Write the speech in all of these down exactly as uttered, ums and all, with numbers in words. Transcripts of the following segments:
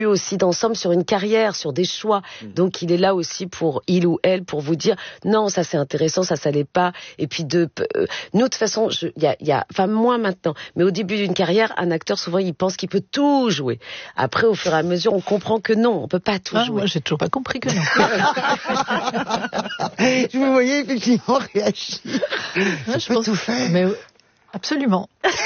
aussi d'ensemble sur une carrière, sur des choix. Donc il est là aussi pour il ou elle pour vous dire non, ça c'est intéressant, ça ça l'est pas. Et puis de euh, nous de toute façon, il y a, y a, enfin moi maintenant, mais au début d'une carrière, un acteur souvent il pense qu'il peut tout jouer. Après au fur et à mesure, on comprend que non, on peut pas tout ah, jouer. Moi j'ai toujours pas compris que non. Je vous voyais effectivement réagir. Ouais, je peux tout faire. Mais absolument.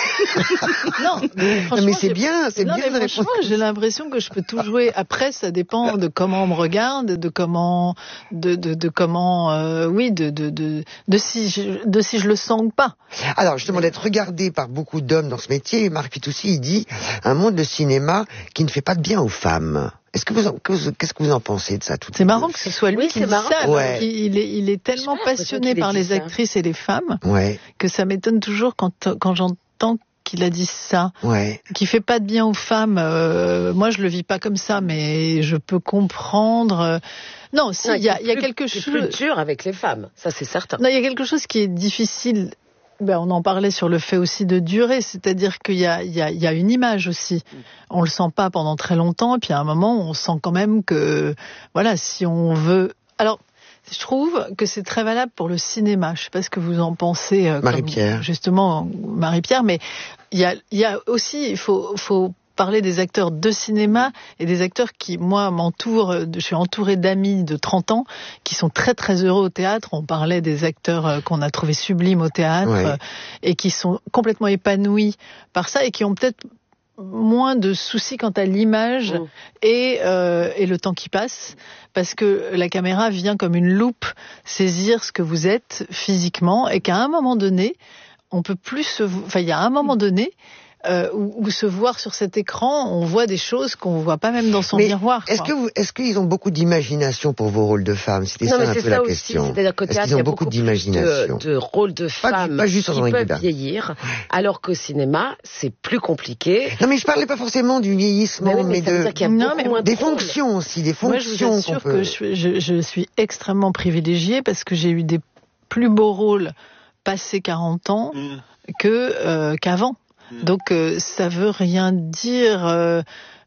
non, mais, non, mais c'est bien, c'est non, bien. Mais franchement, j'ai l'impression que je peux tout jouer. Après, ça dépend de comment on me regarde, de comment, de, de, de comment, euh, oui, de, de, de, de si, je, de si je le sens ou pas. Alors, justement, d'être regardé par beaucoup d'hommes dans ce métier, Marc Fitoussi, il dit un monde de cinéma qui ne fait pas de bien aux femmes. Est-ce que vous, en, qu'est-ce que vous en pensez de ça tout? C'est marrant que ce soit lui oui, qui dit marrant. ça. Ouais. Il est, il est tellement passionné par les actrices et les femmes ouais. que ça m'étonne toujours quand, quand j'entends qu'il a dit ça. Ouais. Qui fait pas de bien aux femmes. Euh, moi, je le vis pas comme ça, mais je peux comprendre. Non, si, il y a, il y a quelque chose. C'est plus dur avec les femmes, ça c'est certain. Non, il y a quelque chose qui est difficile. Ben, on en parlait sur le fait aussi de durer, c'est-à-dire qu'il y a, il y a, il y a une image aussi. On le sent pas pendant très longtemps, et puis à un moment, on sent quand même que, voilà, si on veut. Alors, je trouve que c'est très valable pour le cinéma. Je sais pas ce que vous en pensez, euh, Marie-Pierre. Comme, justement, Marie-Pierre, mais il y a, il y a aussi, il faut, faut parler des acteurs de cinéma et des acteurs qui, moi, m'entourent. Je suis entourée d'amis de trente ans qui sont très, très heureux au théâtre. On parlait des acteurs qu'on a trouvés sublimes au théâtre ouais. et qui sont complètement épanouis par ça et qui ont peut-être moins de soucis quant à l'image mmh. et, euh, et le temps qui passe, parce que la caméra vient comme une loupe saisir ce que vous êtes physiquement et qu'à un moment donné, on peut plus se... Enfin, il y a un moment donné... Euh, où, où se voir sur cet écran, on voit des choses qu'on voit pas même dans son mais miroir. Est-ce quoi. que vous, est-ce qu'ils ont beaucoup d'imagination pour vos rôles de femmes? C'était non, ça un peu la aussi, question. C'est-à-dire qu'au théâtre, il y a beaucoup d'imagination, de, de rôles de femmes pas, pas juste qui peuvent vieillir, alors qu'au cinéma, c'est plus compliqué. Non, mais je parlais pas forcément du vieillissement, mais, oui, mais, mais de non, mais moins des de fonctions aussi, des fonctions. Moi, je vous assure peut... que je, je, je suis extrêmement privilégiée parce que j'ai eu des plus beaux rôles passés quarante ans mmh. que euh, qu'avant. Donc euh, ça veut rien dire euh,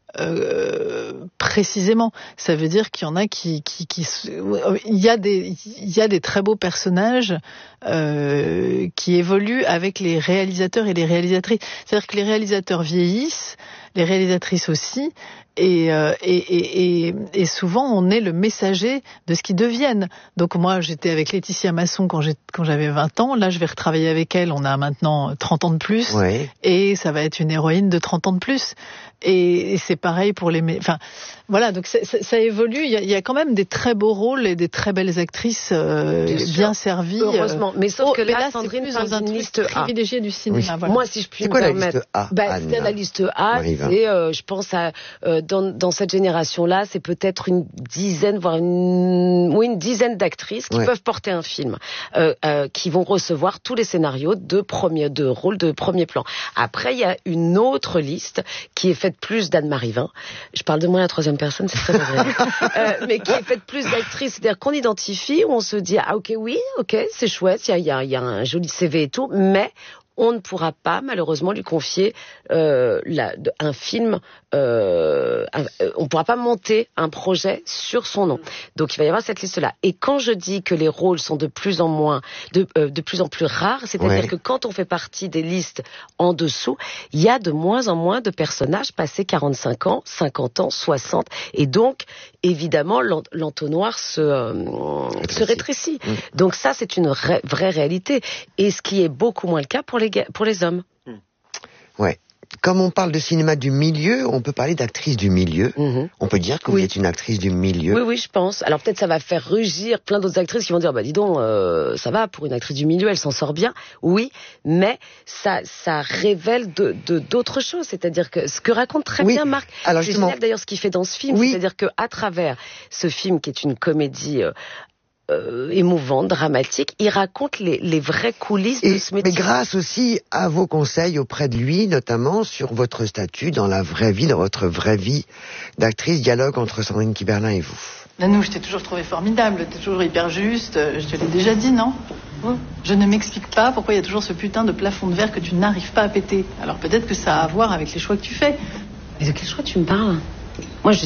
euh, précisément. Ça veut dire qu'il y en a qui, qui, qui, il y a des, il y a des très beaux personnages euh, qui évoluent avec les réalisateurs et les réalisatrices. C'est-à-dire que les réalisateurs vieillissent, les réalisatrices aussi. Et, euh, et, et, et, et souvent, on est le messager de ce qu'ils deviennent. Donc moi, j'étais avec Laetitia Masson quand, j'ai, quand j'avais vingt ans. Là, je vais retravailler avec elle. On a maintenant trente ans de plus. Ouais. Et ça va être une héroïne de trente ans de plus. Et, et c'est pareil pour les... Enfin, voilà, donc ça, ça, ça évolue. Il y, a, il y a quand même des très beaux rôles et des très belles actrices euh, bien, bien servies. Heureusement. Mais sauf oh, que mais là, là Sandrine c'est parle dans un d'une liste privilégié du cinéma. Oui. Voilà. Moi, si je puis c'est me quoi permettre... la liste A, bah, Anne, c'est la liste A, c'est, euh, je pense à... Euh, dans, dans cette génération-là, c'est peut-être une dizaine, voire une, oui, une dizaine d'actrices qui ouais. peuvent porter un film, euh, euh, qui vont recevoir tous les scénarios de premier, de rôles de premier plan. Après, il y a une autre liste qui est faite plus d'Anne-Marie Vin. Je parle de moi à la troisième personne, c'est très agréable. euh, mais qui est faite plus d'actrices, c'est-à-dire qu'on identifie, où on se dit, ah ok, oui, ok, c'est chouette, il y a, y a, y a un joli C V et tout, mais on ne pourra pas malheureusement lui confier euh, la, un film, euh, un, euh, on ne pourra pas monter un projet sur son nom. Donc il va y avoir cette liste-là. Et quand je dis que les rôles sont de plus en moins, de, euh, de plus en plus rares, c'est-à-dire ouais. que quand on fait partie des listes en dessous, il y a de moins en moins de personnages passés quarante-cinq ans, cinquante ans, soixante, et donc évidemment l'entonnoir se, euh, se rétrécit. Mmh. Donc ça c'est une ra- vraie réalité. Et ce qui est beaucoup moins le cas pour les pour les hommes. Ouais. Comme on parle de cinéma du milieu, on peut parler d'actrice du milieu. Mm-hmm. On peut dire que oui. vous êtes une actrice du milieu. Oui, oui, je pense. Alors peut-être ça va faire rugir plein d'autres actrices qui vont dire, bah dis donc, euh, ça va, pour une actrice du milieu, elle s'en sort bien. Oui, mais ça, ça révèle de, de, d'autres choses. C'est-à-dire que ce que raconte très oui. bien Marc, Alors, c'est justement... génial d'ailleurs ce qu'il fait dans ce film. Oui. C'est-à-dire qu'à travers ce film qui est une comédie... Euh, Euh, émouvante, dramatique, il raconte les, les vraies coulisses et, de ce métier. Mais grâce aussi à vos conseils auprès de lui, notamment sur votre statut dans la vraie vie, dans votre vraie vie d'actrice, dialogue entre Sandrine Kiberlin et vous. Nanou, je t'ai toujours trouvé formidable, t'es toujours hyper juste, je te l'ai déjà dit, non ? Mmh. Je ne m'explique pas pourquoi il y a toujours ce putain de plafond de verre que tu n'arrives pas à péter. Alors peut-être que ça a à voir avec les choix que tu fais. Mais de quel choix tu me parles ? Moi, je